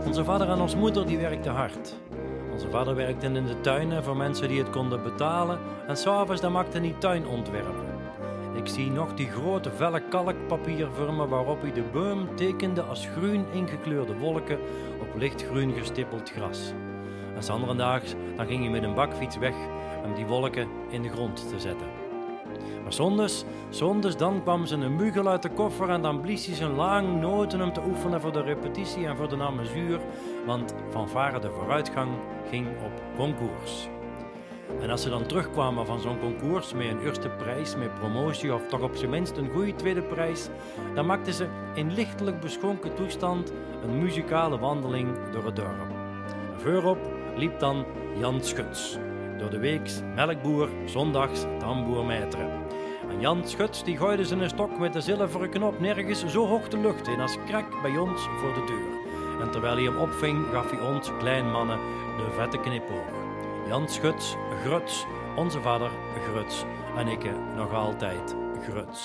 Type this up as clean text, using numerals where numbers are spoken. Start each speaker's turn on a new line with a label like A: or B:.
A: Onze vader en onze moeder die werkten hard. Onze vader werkte in de tuinen voor mensen die het konden betalen en 's avonds dan maakte hij tuinontwerpen. Ik zie nog die grote velle kalkpapier voor me waarop hij de boom tekende als groen ingekleurde wolken op lichtgroen gestippeld gras. En 's andere daags dan ging hij met een bakfiets weg om die wolken in de grond te zetten. Maar zondags dan kwam ze een mugel uit de koffer en dan blies hij zijn lang noten om te oefenen voor de repetitie en voor de amusuur, want fanfare de vooruitgang ging op concours. En als ze dan terugkwamen van zo'n concours met een eerste prijs, met promotie of toch op zijn minst een goede tweede prijs, dan maakten ze in lichtelijk beschonken toestand een muzikale wandeling door het dorp. En voorop liep dan Jan Schuts, door de weeks melkboer, zondags tamboermetre. En Jan Schuts die gooide zijn stok met de zilveren knop nergens zo hoog de lucht in als krak bij ons voor de deur. En terwijl hij hem opving, gaf hij ons klein mannen de vette knipoog. Jan Schuts, Gruts, onze vader Gruts en ik nog altijd Gruts.